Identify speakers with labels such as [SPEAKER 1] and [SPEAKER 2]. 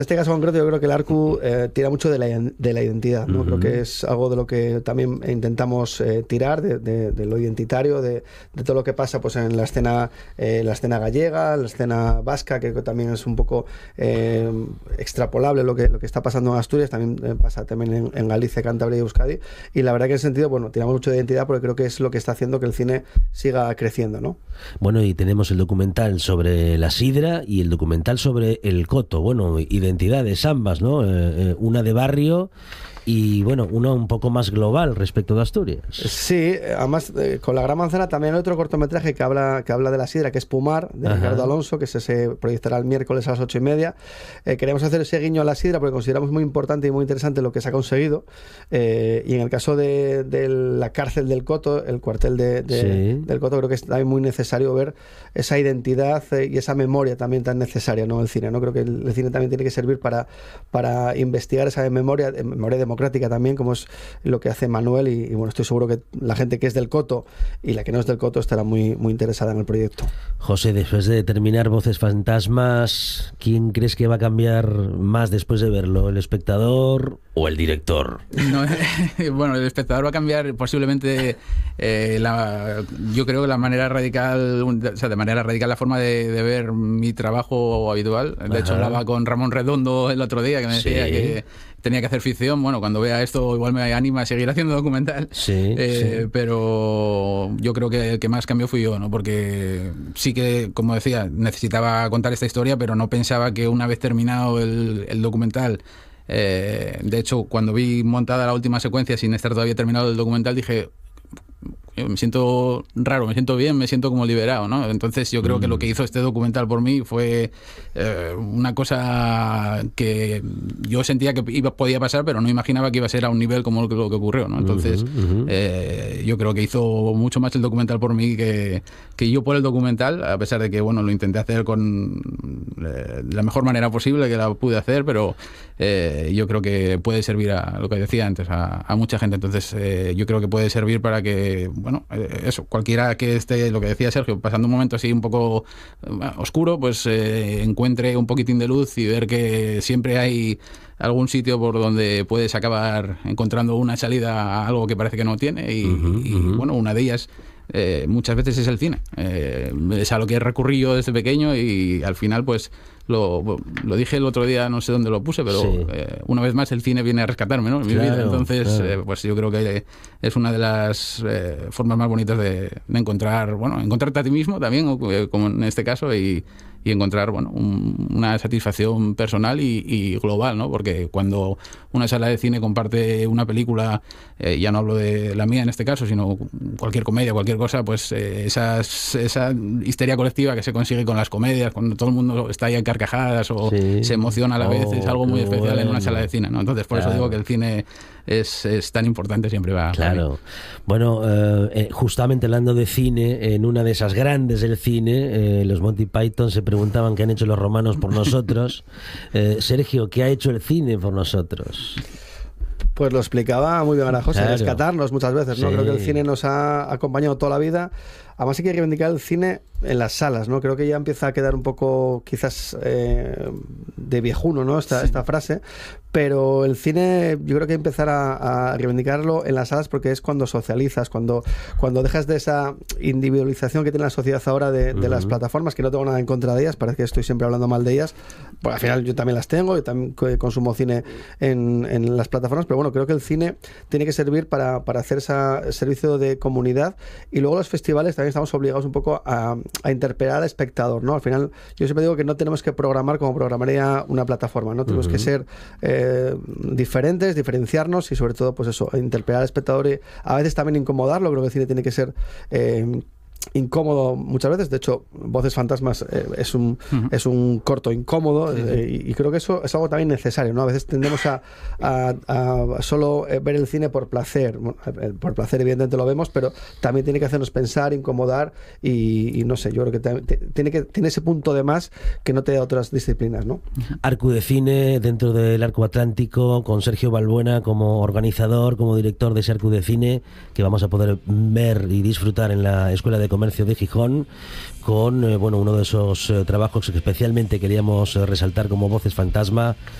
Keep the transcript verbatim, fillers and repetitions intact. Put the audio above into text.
[SPEAKER 1] En este caso concreto yo creo que el Arcu eh, tira mucho de la, de la identidad, ¿no? Uh-huh. Creo que es algo de lo que también intentamos eh, tirar, de, de, de lo identitario, de, de todo lo que pasa pues en la escena, eh, la escena gallega, la escena vasca, que también es un poco eh, extrapolable lo que, lo que está pasando en Asturias, también eh, pasa también en, en Galicia, Cantabria y Euskadi, y la verdad que en ese sentido, bueno, tiramos mucho de identidad porque creo que es lo que está haciendo que el cine siga creciendo, ¿no?
[SPEAKER 2] Bueno, y tenemos el documental sobre la sidra y el documental sobre el coto, bueno, identidad identidades ambas, ¿no? Eh, una de barrio y, bueno, una un poco más global respecto de Asturias.
[SPEAKER 1] Sí, además eh, con La Gran Manzana también hay otro cortometraje que habla que habla de la sidra, que es Pumar, de Ajá. Ricardo Alonso, que se, se proyectará el miércoles a las ocho y media. Eh, queremos hacer ese guiño a la sidra porque consideramos muy importante y muy interesante lo que se ha conseguido. Eh, y en el caso de, de la cárcel del Coto, el cuartel de, de, sí. del Coto, creo que es también muy necesario ver esa identidad eh, y esa memoria también tan necesaria, ¿no? El cine, ¿no? Creo que el, el cine también tiene que servir para, para investigar esa memoria, memoria democrática también, como es lo que hace Manuel, y, y bueno, estoy seguro que la gente que es del Coto y la que no es del Coto estará muy, muy interesada en el proyecto.
[SPEAKER 2] José, después de terminar Voces Fantasmas, ¿quién crees que va a cambiar más después de verlo? ¿El espectador o el director?
[SPEAKER 3] No, eh, bueno, el espectador va a cambiar posiblemente eh, la, yo creo que la manera radical, o sea, de manera radical la forma de, de ver mi trabajo habitual. De Ajá. hecho, hablaba con Ramón Redondo el otro día que me decía sí. que tenía que hacer ficción. Bueno, cuando vea esto igual me anima a seguir haciendo documental.
[SPEAKER 2] Sí,
[SPEAKER 3] eh,
[SPEAKER 2] sí.
[SPEAKER 3] Pero yo creo que el que más cambió fui yo, ¿no? Porque sí que, como decía, necesitaba contar esta historia, pero no pensaba que una vez terminado el, el documental, eh, de hecho, cuando vi montada la última secuencia sin estar todavía terminado el documental, dije, me siento raro, me siento bien, me siento como liberado, ¿no? Entonces yo creo mm. que lo que hizo este documental por mí fue eh, una cosa que yo sentía que iba, podía pasar, pero no imaginaba que iba a ser a un nivel como lo que, lo que ocurrió, ¿no? Entonces uh-huh, uh-huh. Eh, yo creo que hizo mucho más el documental por mí que, que yo por el documental, a pesar de que, bueno, lo intenté hacer con eh, la mejor manera posible que la pude hacer, pero eh, yo creo que puede servir a lo que decía antes, a, a mucha gente. Entonces eh, yo creo que puede servir para que, bueno, eso, cualquiera que esté, lo que decía Sergio, pasando un momento así un poco oscuro, pues eh, encuentre un poquitín de luz y ver que siempre hay algún sitio por donde puedes acabar encontrando una salida a algo que parece que no tiene y, uh-huh, y uh-huh. bueno, una de ellas eh, muchas veces es el cine. Eh, es a lo que recurrí yo desde pequeño y al final pues Lo, lo dije el otro día, no sé dónde lo puse, pero sí. eh, una vez más el cine viene a rescatarme, ¿no? En mi claro, vida. Entonces, claro. eh, pues yo creo que es una de las eh, formas más bonitas de, de encontrar, bueno, encontrarte a ti mismo también, como en este caso, y, y encontrar, bueno, un, una satisfacción personal y, y global, ¿no? Porque cuando una sala de cine comparte una película, eh, ya no hablo de la mía en este caso, sino cualquier comedia, cualquier cosa, pues eh, esas, esa histeria colectiva que se consigue con las comedias, cuando todo el mundo está ahí en carcajadas o sí. se emociona a la vez, oh, es algo muy especial bueno. en una sala de cine, ¿no? Entonces por claro. eso digo que el cine es, es tan importante, siempre va.
[SPEAKER 2] Claro. Bueno, eh, justamente hablando de cine, en una de esas grandes del cine, eh, los Monty Python se preguntaban qué han hecho los romanos por nosotros. eh, Sergio, ¿qué ha hecho el cine por nosotros?
[SPEAKER 1] Pues lo explicaba muy bien Ana José, claro. rescatarnos muchas veces, ¿no? Sí. Creo que el cine nos ha acompañado toda la vida. Además hay que reivindicar el cine en las salas, ¿no? Creo que ya empieza a quedar un poco quizás eh, de viejuno, ¿no? Esta, sí. esta frase, pero el cine yo creo que hay que empezar a, a reivindicarlo en las salas porque es cuando socializas, cuando, cuando dejas de esa individualización que tiene la sociedad ahora de, de uh-huh. las plataformas, que no tengo nada en contra de ellas, parece que estoy siempre hablando mal de ellas, pues al final yo también las tengo, yo también consumo cine en, en las plataformas, pero bueno, creo que el cine tiene que servir para, para hacer ese servicio de comunidad y luego los festivales también estamos obligados un poco a, a interpelar al espectador, ¿no? Al final, yo siempre digo que no tenemos que programar como programaría una plataforma, ¿no? Tenemos uh-huh. que ser eh, diferentes, diferenciarnos y sobre todo, pues eso, interpelar al espectador y a veces también incomodarlo. Creo que el cine tiene que ser eh, incómodo muchas veces. De hecho, Voces Fantasmas eh, es un uh-huh. es un corto incómodo sí, sí. Eh, y, y creo que eso es algo también necesario, ¿no? A veces tendemos a, a, a solo ver el cine por placer. Bueno, por placer evidentemente lo vemos, pero también tiene que hacernos pensar, incomodar y, y no sé, yo creo que te, te, tiene que tiene ese punto de más que no te da otras disciplinas, ¿no?
[SPEAKER 2] Arcu de Cine dentro del Arco Atlántico, con Sergio Balbuena como organizador, como director de ese Arcu de Cine, que vamos a poder ver y disfrutar en la Escuela de Comercio de Gijón, con eh, bueno, uno de esos eh, trabajos que especialmente queríamos eh, resaltar como Voces Fantasma,